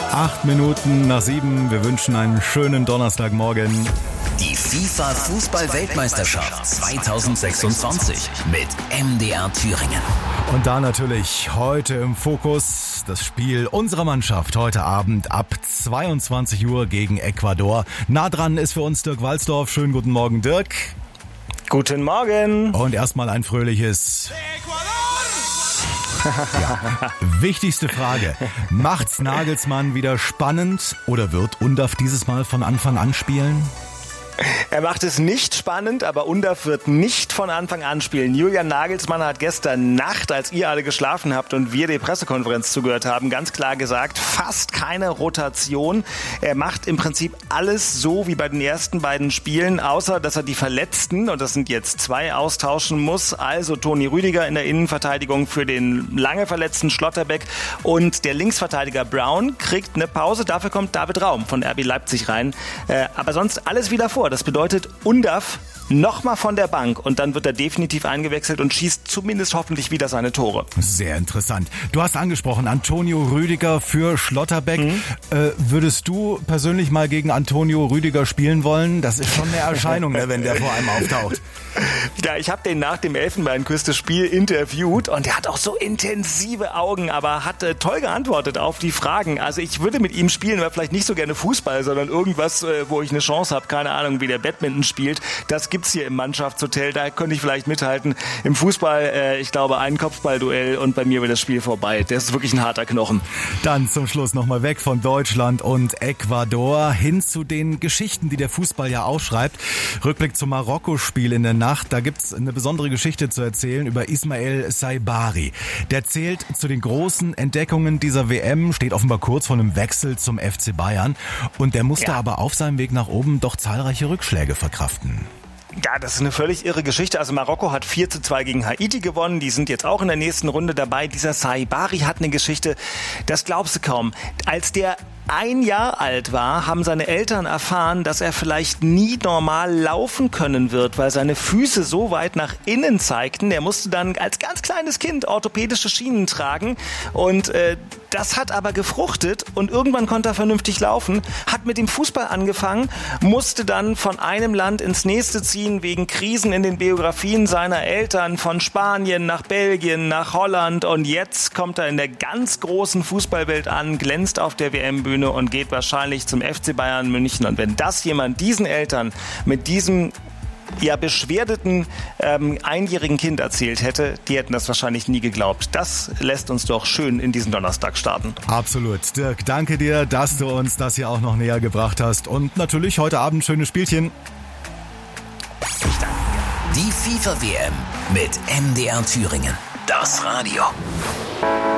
7:08. Wir wünschen einen schönen Donnerstagmorgen. Die FIFA-Fußball-Weltmeisterschaft 2026 mit MDR Thüringen. Und da natürlich heute im Fokus das Spiel unserer Mannschaft heute Abend ab 22 Uhr gegen Ecuador. Nah dran ist für uns Dirk Walsdorf. Schönen guten Morgen, Dirk. Guten Morgen. Und erstmal ein fröhliches Ja. Wichtigste Frage. Macht's Nagelsmann wieder spannend oder wird Undav dieses Mal von Anfang an spielen? Er macht es nicht spannend, aber Undav wird nicht von Anfang an spielen. Julian Nagelsmann hat gestern Nacht, als ihr alle geschlafen habt und wir die Pressekonferenz zugehört haben, ganz klar gesagt, fast keine Rotation. Er macht im Prinzip alles so wie bei den ersten beiden Spielen, außer dass er die Verletzten, und das sind jetzt 2, austauschen muss. Also Toni Rüdiger in der Innenverteidigung für den lange verletzten Schlotterbeck und der Linksverteidiger Brown kriegt eine Pause. Dafür kommt David Raum von RB Leipzig rein. Aber sonst alles wieder vor. Das bedeutet, Undav nochmal von der Bank und dann wird er definitiv eingewechselt und schießt zumindest hoffentlich wieder seine Tore. Sehr interessant. Du hast angesprochen, Antonio Rüdiger für Schlotterbeck. Würdest du persönlich mal gegen Antonio Rüdiger spielen wollen? Das ist schon eine Erscheinung, ne, wenn der vor einem auftaucht. Ja, ich habe den nach dem Elfenbeinküste-Spiel interviewt und der hat auch so intensive Augen, aber hat toll geantwortet auf die Fragen. Also ich würde mit ihm spielen, aber vielleicht nicht so gerne Fußball, sondern irgendwas, wo ich eine Chance habe. Keine Ahnung, wie der Badminton spielt. Das gibt's hier im Mannschaftshotel, da könnte ich vielleicht mithalten. Im Fußball, ich glaube, ein Kopfballduell und bei mir wird das Spiel vorbei. Der ist wirklich ein harter Knochen. Dann zum Schluss nochmal weg von Deutschland und Ecuador hin zu den Geschichten, die der Fußball ja ausschreibt. Rückblick zum Marokko-Spiel in der Nacht. Da gibt's eine besondere Geschichte zu erzählen über Ismael Saibari. Der zählt zu den großen Entdeckungen dieser WM, steht offenbar kurz vor einem Wechsel zum FC Bayern. Und der musste aber auf seinem Weg nach oben doch zahlreiche Rückschläge verkraften. Ja, das ist eine völlig irre Geschichte. Also Marokko hat 4:2 gegen Haiti gewonnen. Die sind jetzt auch in der nächsten Runde dabei. Dieser Saibari hat eine Geschichte, das glaubst du kaum. Als der 1 Jahr alt war, haben seine Eltern erfahren, dass er vielleicht nie normal laufen können wird, weil seine Füße so weit nach innen zeigten. Er musste dann als ganz kleines Kind orthopädische Schienen tragen und das hat aber gefruchtet und irgendwann konnte er vernünftig laufen, hat mit dem Fußball angefangen, musste dann von einem Land ins nächste ziehen wegen Krisen in den Biografien seiner Eltern, von Spanien nach Belgien, nach Holland und jetzt kommt er in der ganz großen Fußballwelt an, glänzt auf der WM-Bühne und geht wahrscheinlich zum FC Bayern München. Und wenn das jemand diesen Eltern mit diesem beschwerdeten einjährigen Kind erzählt hätte, die hätten das wahrscheinlich nie geglaubt. Das lässt uns doch schön in diesen Donnerstag starten. Absolut. Dirk, danke dir, dass du uns das hier auch noch näher gebracht hast. Und natürlich heute Abend schönes Spielchen. Die FIFA-WM mit MDR Thüringen. Das Radio.